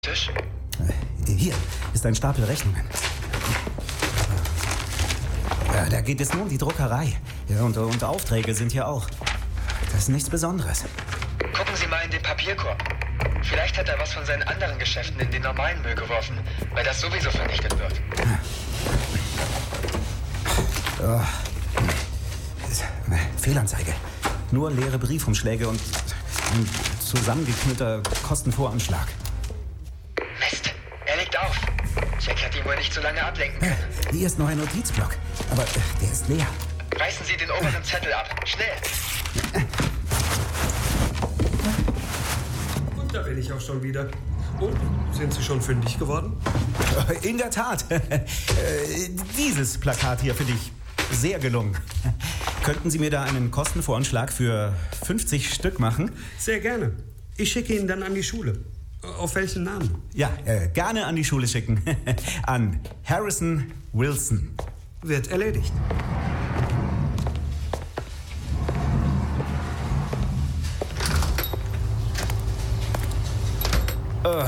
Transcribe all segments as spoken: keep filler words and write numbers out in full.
Tisch? Hier ist ein Stapel Rechnungen. Ja, da geht es nur um die Druckerei. Ja, und, und Aufträge sind hier auch. Das ist nichts Besonderes. Gucken Sie mal in den Papierkorb. Vielleicht hat er was von seinen anderen Geschäften in den normalen Müll geworfen, weil das sowieso vernichtet wird. Oh. Fehlanzeige. Nur leere Briefumschläge und ein zusammengeknüllter Kostenvoranschlag. Mist, er legt auf. Jack hat ihn wohl nicht so lange ablenken können. Hier ist noch ein Notizblock, aber der ist leer. Reißen Sie den oberen Zettel ab. Schnell! Und da bin ich auch schon wieder. Und, sind Sie schon fündig geworden? In der Tat. Dieses Plakat hier finde ich sehr gelungen. Könnten Sie mir da einen Kostenvoranschlag für fünfzig Stück machen? Sehr gerne. Ich schicke ihn dann an die Schule. Auf welchen Namen? Ja, äh, gerne an die Schule schicken. An Harrison Wilson. Wird erledigt. Uh.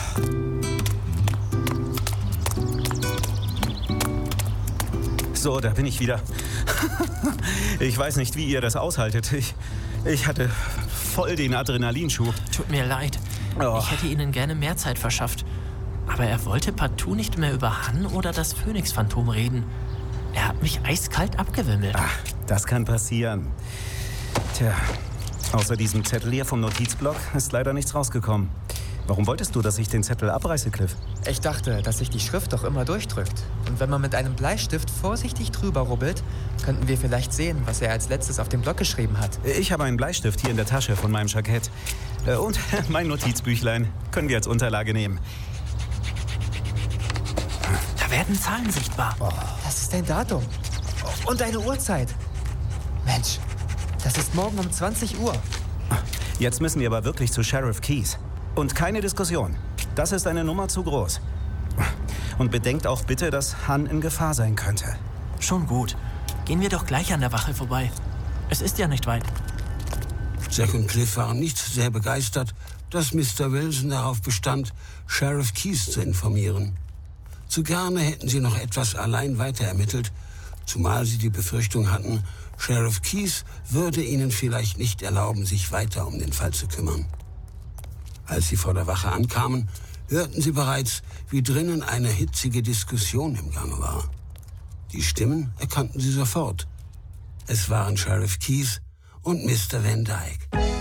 So, da bin ich wieder. Ich weiß nicht, wie ihr das aushaltet. Ich, ich hatte voll den Adrenalinschub. Tut mir leid. Oh. Ich hätte Ihnen gerne mehr Zeit verschafft. Aber er wollte partout nicht mehr über Han oder das Phönix-Phantom reden. Er hat mich eiskalt abgewimmelt. Ach, das kann passieren. Tja, außer diesem Zettel hier vom Notizblock ist leider nichts rausgekommen. Warum wolltest du, dass ich den Zettel abreiße, Cliff? Ich dachte, dass sich die Schrift doch immer durchdrückt. Und wenn man mit einem Bleistift vorsichtig drüber rubbelt, könnten wir vielleicht sehen, was er als letztes auf dem Block geschrieben hat. Ich habe einen Bleistift hier in der Tasche von meinem Jackett. Und mein Notizbüchlein können wir als Unterlage nehmen. Da werden Zahlen sichtbar. Oh. Das ist ein Datum. Und eine Uhrzeit. Mensch, das ist morgen um zwanzig Uhr. Jetzt müssen wir aber wirklich zu Sheriff Keyes. Und keine Diskussion. Das ist eine Nummer zu groß. Und bedenkt auch bitte, dass Han in Gefahr sein könnte. Schon gut. Gehen wir doch gleich an der Wache vorbei. Es ist ja nicht weit. Jack und Cliff waren nicht sehr begeistert, dass Mister Wilson darauf bestand, Sheriff Keyes zu informieren. Zu gerne hätten sie noch etwas allein weiter ermittelt, zumal sie die Befürchtung hatten, Sheriff Keyes würde ihnen vielleicht nicht erlauben, sich weiter um den Fall zu kümmern. Als sie vor der Wache ankamen, hörten sie bereits, wie drinnen eine hitzige Diskussion im Gange war. Die Stimmen erkannten sie sofort. Es waren Sheriff Keyes und Mister Van Dyke.